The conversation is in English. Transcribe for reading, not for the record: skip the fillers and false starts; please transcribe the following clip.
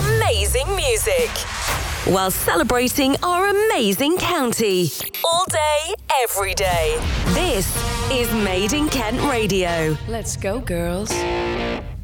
amazing music while celebrating our amazing county. All day, every day. This is Made in Kent Radio. Let's go, girls.